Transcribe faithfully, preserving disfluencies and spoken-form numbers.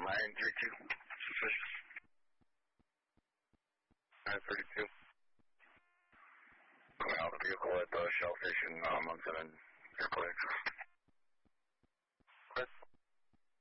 nine three two. Suspicious. nine thirty-two. Coming out the vehicle at the Shell Station, uh, Munson and Airport.